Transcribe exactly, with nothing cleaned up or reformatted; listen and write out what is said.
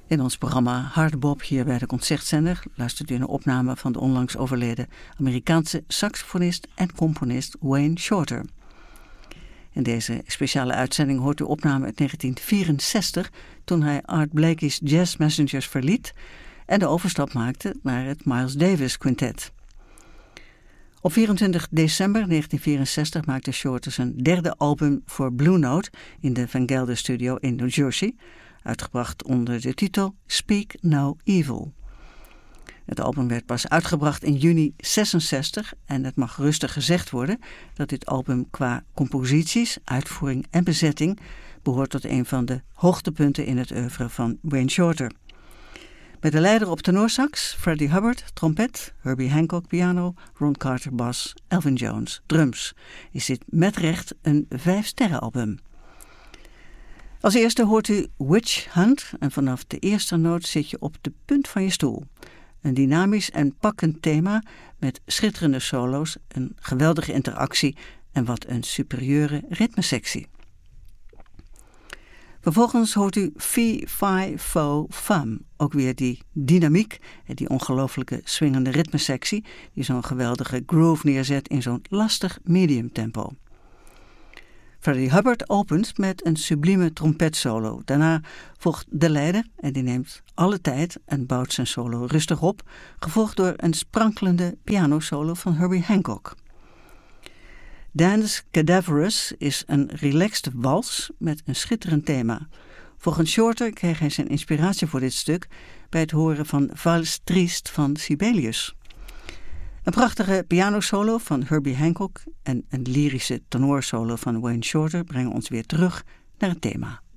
In ons programma Hard Bop hier bij de Concertzender luistert u naar opname van de onlangs overleden Amerikaanse saxofonist en componist Wayne Shorter. In deze speciale uitzending hoort u opname uit negentien vierenzestig, toen hij Art Blakey's Jazz Messengers verliet en de overstap maakte naar het Miles Davis Quintet. Op vierentwintig december negentien vierenzestig maakte Shorter zijn derde album voor Blue Note in de Van Gelder Studio in New Jersey, uitgebracht onder de titel Speak No Evil. Het album werd pas uitgebracht in juni zesenzestig en het mag rustig gezegd worden dat dit album qua composities, uitvoering en bezetting behoort tot een van de hoogtepunten in het oeuvre van Wayne Shorter. Met de leider op tenorsax, Freddie Hubbard, trompet, Herbie Hancock piano, Ron Carter bas, Elvin Jones drums, is dit met recht een vijfsterrenalbum. Als eerste hoort u Witch Hunt en vanaf de eerste noot zit je op de punt van je stoel. Een dynamisch en pakkend thema met schitterende solo's, een geweldige interactie en wat een superieure ritmesectie. Vervolgens hoort u Fee, Fi, Fo, Fum, ook weer die dynamiek en die ongelooflijke swingende ritmesectie die zo'n geweldige groove neerzet in zo'n lastig medium tempo. Freddie Hubbard opent met een sublieme trompetsolo. Daarna volgt de leider en die neemt alle tijd en bouwt zijn solo rustig op, gevolgd door een sprankelende pianosolo van Herbie Hancock. Dance Cadaverous is een relaxed wals met een schitterend thema. Volgens Shorter kreeg hij zijn inspiratie voor dit stuk bij het horen van Valse Triste van Sibelius. Een prachtige pianosolo van Herbie Hancock en een lyrische tenorsolo van Wayne Shorter brengen ons weer terug naar het thema.